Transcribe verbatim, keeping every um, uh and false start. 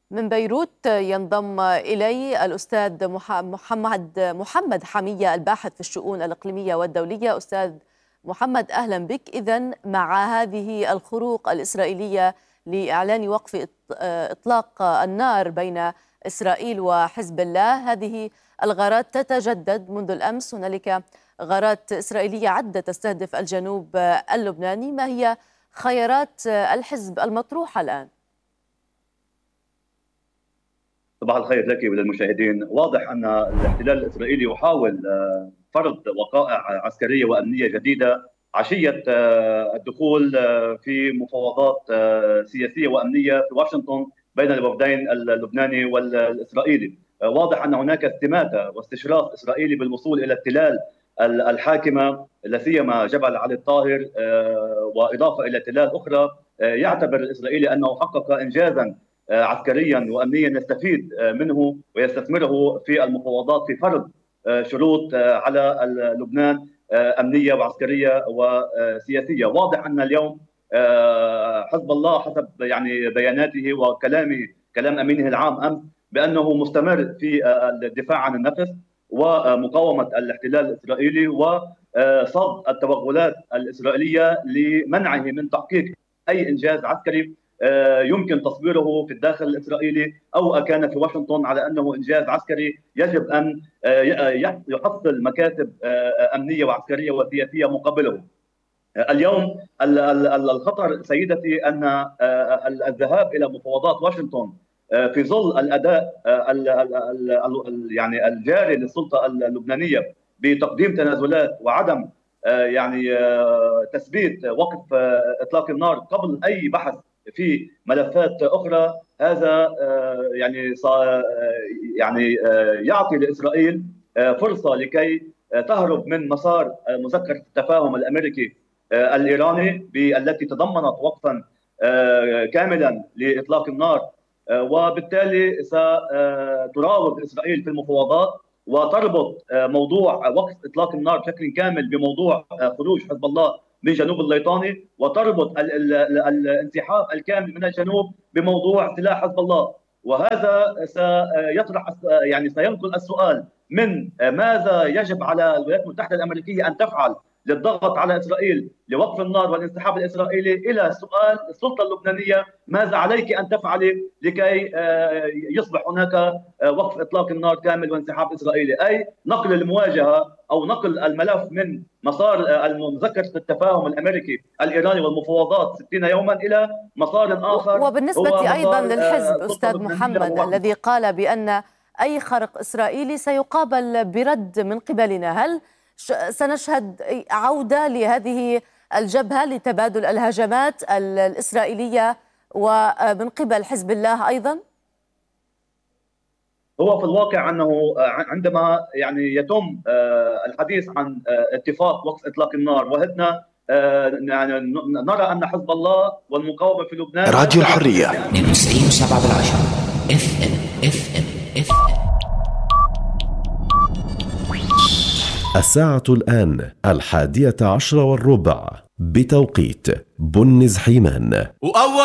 من بيروت ينضم إلي الأستاذ محمد محمد حمية، الباحث في الشؤون الإقليمية والدولية. أستاذ محمد، أهلا بك. إذن مع هذه الخروق الإسرائيلية لإعلان وقف إطلاق النار بين إسرائيل وحزب الله، هذه الغارات تتجدد منذ الأمس. هنالك غارات إسرائيلية عدة تستهدف الجنوب اللبناني. ما هي خيارات الحزب المطروحة الآن؟ صباح الخير لك وللمشاهدين. واضح أن الاحتلال الإسرائيلي يحاول فرض وقائع عسكرية وأمنية جديدة عشية الدخول في مفاوضات سياسية وأمنية في واشنطن بين الوفدين اللبناني والإسرائيلي. واضح أن هناك استماتة واستشراف إسرائيلي بالوصول إلى التلال الحاكمة، لا سيما جبل علي الطاهر، وإضافة إلى تلال أخرى. يعتبر الإسرائيلي أنه حقق إنجازا عسكريا وامنيا يستفيد منه ويستثمره في المفاوضات في فرض شروط على لبنان امنيه وعسكريه وسياسيه. واضح ان اليوم حزب الله حسب يعني بياناته وكلام كلام امينه العام امس بانه مستمر في الدفاع عن النفس ومقاومه الاحتلال الاسرائيلي وصد التوغلات الاسرائيليه لمنعه من تحقيق اي انجاز عسكري يمكن تصويره في الداخل الإسرائيلي أو كان في واشنطن على أنه إنجاز عسكري يجب أن يحصل مكاسب أمنية وعسكرية وسياسية مقابله. اليوم الخطر سيدتي أن الذهاب إلى مفاوضات واشنطن في ظل الأداء يعني الجاري للسلطة اللبنانية بتقديم تنازلات وعدم يعني تثبيت وقف إطلاق النار قبل أي بحث في ملفات اخرى، هذا يعني يعني يعطي لاسرائيل فرصه لكي تهرب من مسار مذكره التفاهم الامريكي الايراني التي تضمنت وقفا كاملا لاطلاق النار، وبالتالي ستراوغ اسرائيل في المفاوضات وتربط موضوع وقف اطلاق النار بشكل كامل بموضوع خروج حزب الله من جنوب الليطاني، وتربط ال ال ال الانسحاب الكامل من الجنوب بموضوع سلاح حزب الله. وهذا سيطرح يعني سينقل السؤال من ماذا يجب على الولايات المتحده الامريكيه ان تفعل للضغط على اسرائيل لوقف النار والانسحاب الاسرائيلي الى سؤال السلطه اللبنانيه ماذا عليك ان تفعلي لكي يصبح هناك وقف اطلاق النار كامل وانسحاب اسرائيلي، اي نقل المواجهه او نقل الملف من مسار مذكره التفاهم الامريكي الايراني والمفاوضات ستين يوما الى مسار اخر. وبالنسبه ايضا للحزب استاذ محمد الذي قال بان اي خرق اسرائيلي سيقابل برد من قبلنا، هل سنشهد عودة لهذه الجبهة لتبادل الهجمات الإسرائيلية ومن قبل حزب الله أيضا؟ هو في الواقع أنه عندما يعني يتم الحديث عن اتفاق وقف إطلاق النار وهدنا يعني نرى أن حزب الله والمقاومة في لبنان راديو الحرية اثنين وتسعين وسبعة بالعشرة اف ام اف ام اف ام. الساعة الآن الحادية عشر والربع بتوقيت بنز حيمان.